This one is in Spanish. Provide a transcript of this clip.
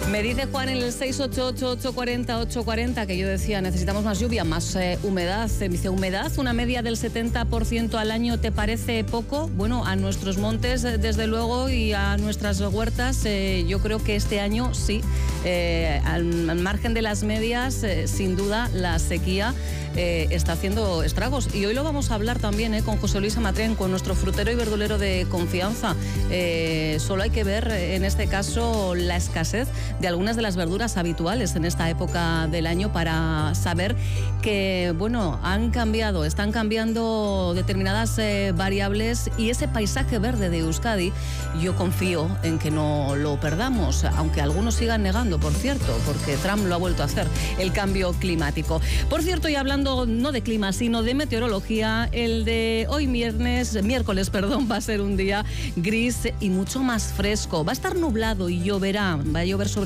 Me dice Juan en el 688-840-840 que yo decía, necesitamos más lluvia, más humedad. Me dice, humedad, una media del 70% al año, ¿te parece poco? Bueno, a nuestros montes, desde luego, y a nuestras huertas, yo creo que este año sí. Al margen de las medias, sin duda, la sequía está haciendo estragos. Y hoy lo vamos a hablar también con José Luis Amatrén, con nuestro frutero y verdulero de confianza. Solo hay que ver, en este caso, la escasez de algunas de las verduras habituales en esta época del año para saber que, bueno, están cambiando determinadas variables, y ese paisaje verde de Euskadi, yo confío en que no lo perdamos, aunque algunos sigan negando, por cierto, porque Trump lo ha vuelto a hacer, el cambio climático. Por cierto, y hablando no de clima, sino de meteorología, el de hoy miércoles, va a ser un día gris y mucho más fresco. Va a estar nublado y lloverá, va a llover sobre